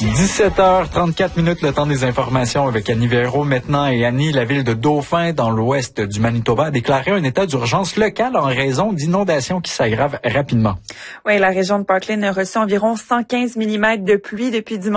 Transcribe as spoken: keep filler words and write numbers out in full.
dix-sept heures trente-quatre minutes, le temps des informations avec Annie Véro maintenant. Et Annie, la ville de Dauphin, dans l'ouest du Manitoba, a déclaré un état d'urgence local en raison d'inondations qui s'aggravent rapidement. Oui, la région de Parkland a reçu environ cent quinze millimètres de pluie depuis dimanche.